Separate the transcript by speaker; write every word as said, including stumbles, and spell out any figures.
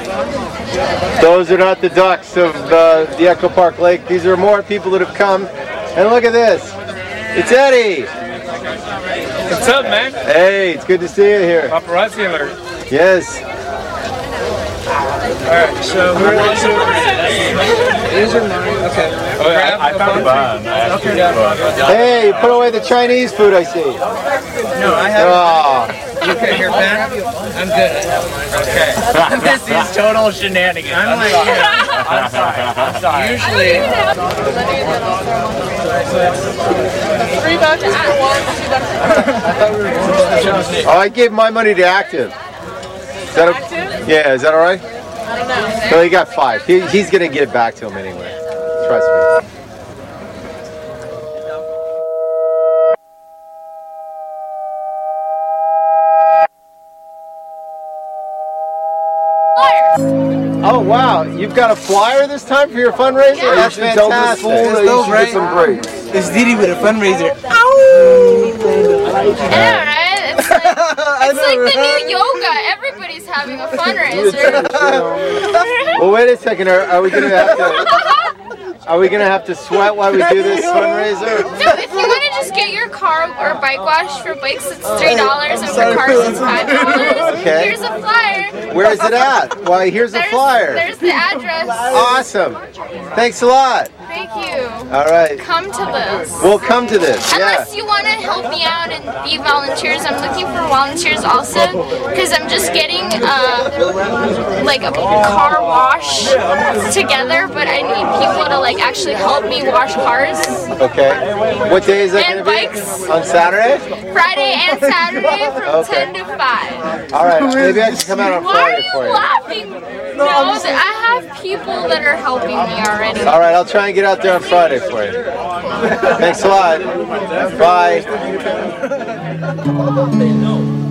Speaker 1: Those are not the ducks of uh, the Echo Park Lake. These are more people that have come. And look at this. It's Eddie.
Speaker 2: What's up, man?
Speaker 1: Hey, it's good to see you here.
Speaker 2: Paparazzi alert.
Speaker 1: Yes.
Speaker 2: Alright, so we're also... These are mine. Okay.
Speaker 3: Oh, yeah, I, I found a bun.
Speaker 2: Okay.
Speaker 1: Hey, put away the Chinese food I see.
Speaker 2: No, I have
Speaker 1: Oh.
Speaker 2: Okay, here, Ben. I'm good. I have mine. Okay.
Speaker 3: This is total shenanigans.
Speaker 2: I'm like, yeah.
Speaker 3: I'm sorry. I'm sorry.
Speaker 2: Usually...
Speaker 4: Three bucks for one, two bucks.
Speaker 1: Oh, I gave my money to Active. Is that a, yeah, is that all right?
Speaker 4: I don't know.
Speaker 1: So he got five. He, he's going to get it back to him anyway. Trust me. Oh wow, you've got a flyer this time for your fundraiser?
Speaker 4: Yeah.
Speaker 1: That's fantastic.
Speaker 2: Let's go, right? It's Didi with a fundraiser.
Speaker 4: I know, right? It's like, it's like the new yoga. Everybody's having a fundraiser.
Speaker 1: Well, wait a second. Are, are we going to have to? Are we going to have to sweat while we do this fundraiser?
Speaker 4: No, if you want to just get your car or bike wash for bikes, it's three dollars, and for cars, it's five dollars.
Speaker 1: Okay.
Speaker 4: Here's a flyer.
Speaker 1: Where is it at? Why, here's a
Speaker 4: There's,
Speaker 1: flyer.
Speaker 4: there's the address.
Speaker 1: Awesome. Thanks a lot.
Speaker 4: Thank you.
Speaker 1: All right.
Speaker 4: Come to this.
Speaker 1: We'll come to this. Yeah.
Speaker 4: Unless you want to help me out and be volunteers, I'm looking for volunteers also, because I'm just getting uh, like a car wash together, but I need people to like actually help me wash cars.
Speaker 1: Okay. What day is that
Speaker 4: And
Speaker 1: going to be?
Speaker 4: bikes.
Speaker 1: On Saturday?
Speaker 4: Friday and Saturday from
Speaker 1: Okay.
Speaker 4: ten to five.
Speaker 1: All right. Maybe I can come out on
Speaker 4: Why are
Speaker 1: Friday
Speaker 4: you
Speaker 1: for you.
Speaker 4: laughing? No, I have people that are helping me already.
Speaker 1: All right. I'll try and get out there on Friday for you. Thanks a lot. Bye.